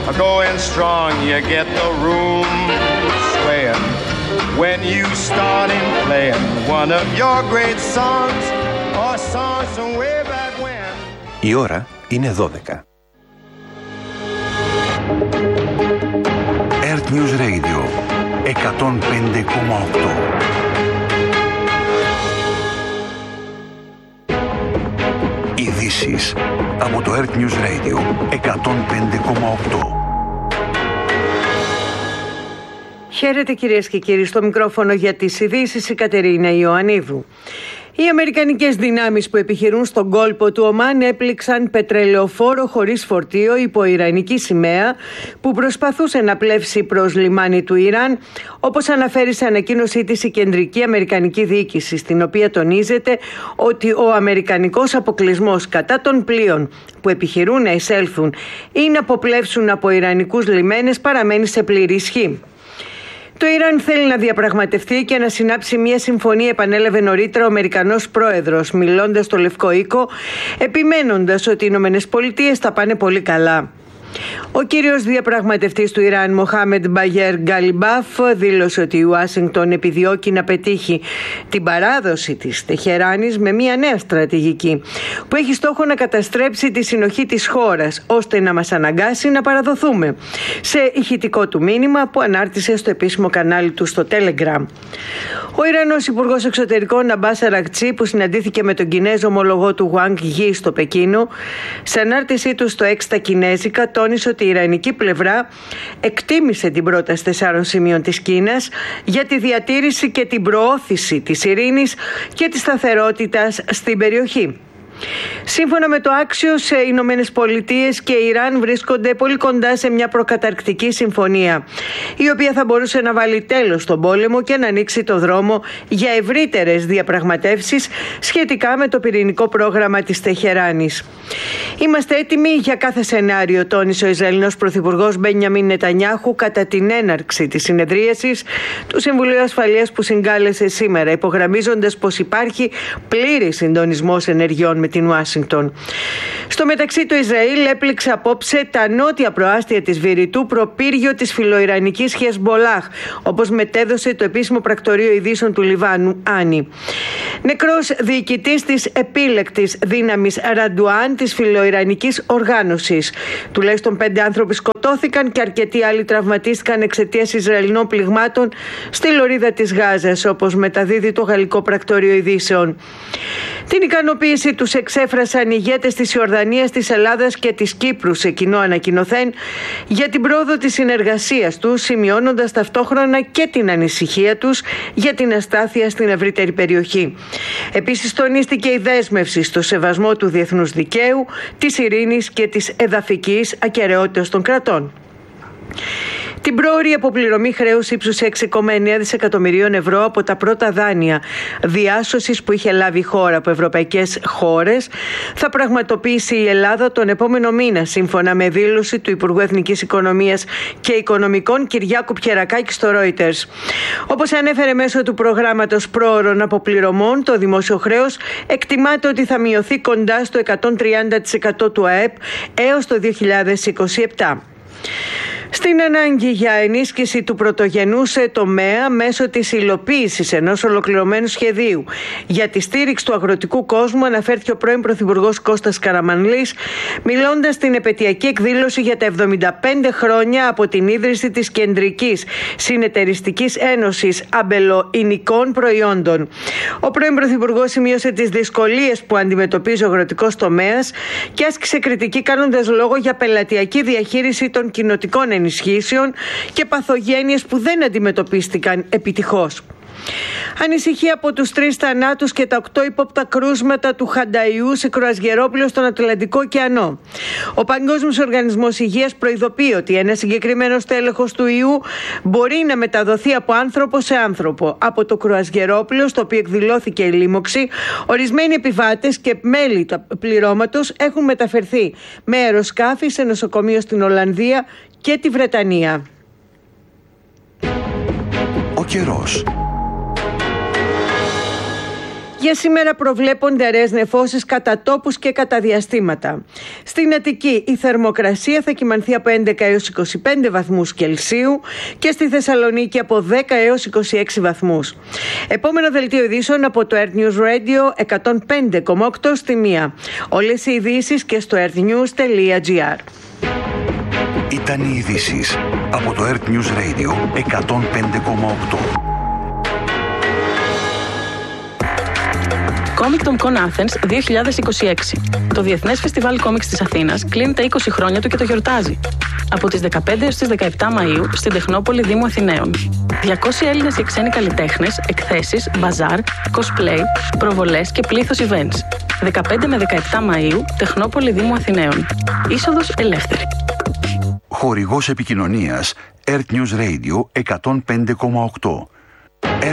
going strong, you get the room swaying when you start in playing one of your great songs or songs from way back when. Η ώρα είναι 12. Earth News Radio 105,8. Ειδήσεις από το Earth News Radio 105,8. Χαίρετε κυρίες και κύριοι, στο μικρόφωνο για τις ειδήσεις η Κατερίνα Ιωαννίδου. Οι αμερικανικές δυνάμεις που επιχειρούν στον κόλπο του Ομάν έπληξαν πετρελαιοφόρο χωρίς φορτίο υπό ιρανική σημαία που προσπαθούσε να πλεύσει προς λιμάνι του Ιράν, όπως αναφέρει σε ανακοίνωσή της η κεντρική αμερικανική διοίκηση, στην οποία τονίζεται ότι ο αμερικανικός αποκλεισμός κατά των πλοίων που επιχειρούν να εισέλθουν ή να αποπλεύσουν από ιρανικούς λιμένες παραμένει σε πλήρη ισχύ. Το Ιράν θέλει να διαπραγματευτεί και να συνάψει μια συμφωνία, επανέλαβε νωρίτερα ο Αμερικανός πρόεδρος, μιλώντας στο Λευκό Οίκο, επιμένοντας ότι οι Ηνωμένες Πολιτείες θα πάνε πολύ καλά. Ο κύριος διαπραγματευτής του Ιράν, Μοχάμεντ Μπαγέρ Γκαλιμπάφ, δήλωσε ότι η Ουάσιγκτον επιδιώκει να πετύχει την παράδοση της Τεχεράνης με μια νέα στρατηγική που έχει στόχο να καταστρέψει τη συνοχή της χώρας, ώστε να μας αναγκάσει να παραδοθούμε, σε ηχητικό του μήνυμα που ανάρτησε στο επίσημο κανάλι του στο Telegram. Ο Ιρανός Υπουργός Εξωτερικών Αμπάς Αρακτσί, που συναντήθηκε με τον Κινέζο ομολογό του Γουάνγκ Γι στο Πεκίνο, σε ανάρτησή του στο X στα κινέζικα, τόνισε ότι η ιρανική πλευρά εκτίμησε την πρόταση 4 σημείων της Κίνας για τη διατήρηση και την προώθηση της ειρήνης και της σταθερότητας στην περιοχή. Σύμφωνα με το Axios, οι Ηνωμένες Πολιτείες και η Ιράν βρίσκονται πολύ κοντά σε μια προκαταρκτική συμφωνία, η οποία θα μπορούσε να βάλει τέλος στον πόλεμο και να ανοίξει το δρόμο για ευρύτερες διαπραγματεύσεις σχετικά με το πυρηνικό πρόγραμμα της Τεχεράνης. Είμαστε έτοιμοι για κάθε σενάριο, τόνισε ο Ισραηλινός Πρωθυπουργός Μπένιαμιν Νετανιάχου κατά την έναρξη της συνεδρίασης του Συμβουλίου Ασφαλείας που συγκάλεσε σήμερα, υπογραμμίζοντας πως υπάρχει πλήρης συντονισμός ενεργειών με την Ουάσιγκτον. Στο μεταξύ, το Ισραήλ έπληξε απόψε τα νότια προάστια της Βηρητού προπύργιο της φιλοϊρανικής Χεσμπολάχ, όπως μετέδωσε το επίσημο πρακτορείο ειδήσεων του Λιβάνου, Άνι. Νεκρός διοικητής της επίλεκτης δύναμης Ραντουάν της φιλοϊρανικής οργάνωσης. Τουλάχιστον 5 άνθρωποι σκοτώθηκαν και αρκετοί άλλοι τραυματίστηκαν εξαιτίας Ισραηλινών πληγμάτων στη λωρίδα της Γάζας, όπως μεταδίδει το γαλλικό πρακτορείο ειδήσεων. Την ικανοποίηση τους εξέφρασαν οι ηγέτες της Ιορδανίας, της Ελλάδας και της Κύπρου σε κοινό ανακοινωθέν για την πρόοδο της συνεργασίας τους, σημειώνοντας ταυτόχρονα και την ανησυχία τους για την αστάθεια στην ευρύτερη περιοχή. Επίσης, τονίστηκε η δέσμευση στο σεβασμό του διεθνούς δικαίου, της ειρήνης και της εδαφικής ακεραιότητας των κρατών. Την πρόωρη αποπληρωμή χρέους ύψους 6,9 δισεκατομμυρίων ευρώ από τα πρώτα δάνεια διάσωσης που είχε λάβει η χώρα από ευρωπαϊκές χώρες θα πραγματοποιήσει η Ελλάδα τον επόμενο μήνα, σύμφωνα με δήλωση του Υπουργού Εθνικής Οικονομίας και Οικονομικών Κυριάκου Πιερακάκη στο Reuters. Όπως ανέφερε μέσω του προγράμματος πρόωρων αποπληρωμών, το δημόσιο χρέος εκτιμάται ότι θα μειωθεί κοντά στο 130% του ΑΕΠ έως το 2027. Στην ανάγκη για ενίσχυση του πρωτογενούς τομέα μέσω της υλοποίησης ενός ολοκληρωμένου σχεδίου για τη στήριξη του αγροτικού κόσμου αναφέρθηκε ο πρώην Πρωθυπουργός Κώστας Καραμανλής, μιλώντας στην επετειακή εκδήλωση για τα 75 χρόνια από την ίδρυση της Κεντρικής Συνεταιριστικής Ένωσης Αμπελοϊνικών Προϊόντων. Ο πρώην Πρωθυπουργός σημείωσε τις δυσκολίες που αντιμετωπίζει ο αγροτικός τομέας και άσκησε κριτική κάνοντας λόγο για πελατειακή διαχείριση των κοινοτικών ενισχύσεων και παθογένειες που δεν αντιμετωπίστηκαν επιτυχώς. Ανησυχία από τους 3 θανάτους και τα 8 ύποπτα κρούσματα του Χανταϊού σε κρουαζιερόπλαιο στον Ατλαντικό ωκεανό. Ο Παγκόσμιος Οργανισμός Υγείας προειδοποιεί ότι ένα συγκεκριμένο τέλεχος του ιού μπορεί να μεταδοθεί από άνθρωπο σε άνθρωπο. Από το κρουαζιερόπλαιο στο οποίο εκδηλώθηκε η λίμωξη, ορισμένοι επιβάτες και μέλη του πληρώματος έχουν μεταφερθεί με αεροσκάφη σε νοσοκομείο στην Ολλανδία και τη Βρετανία. Ο καιρός. Για σήμερα προβλέπονται αραιές νεφώσεις κατά τόπους και κατά διαστήματα. Στην Αττική η θερμοκρασία θα κυμανθεί από 11 έως 25 βαθμούς Κελσίου και στη Θεσσαλονίκη από 10 έως 26 βαθμούς. Επόμενο δελτίο ειδήσεων από το Earth News Radio 105,8 στη 1. Όλες οι ειδήσεις και στο earthnews.gr. Ήταν οι ειδήσεις από το Earth News Radio 105,8. Comic Con Athens 2026. Το Διεθνές Φεστιβάλ Κόμιξ της Αθήνας κλείνει τα 20 χρόνια του και το γιορτάζει. Από τις 15 έως τις 17 Μαΐου στην Τεχνόπολη Δήμου Αθηναίων. 200 Έλληνες και ξένοι καλλιτέχνες, εκθέσεις, μπαζάρ, cosplay, προβολές και πλήθος events. 15 με 17 Μαΐου, Τεχνόπολη Δήμου Αθηναίων. Είσοδος ελεύθερη. Χορηγός επικοινωνίας Earth News Radio 105,8.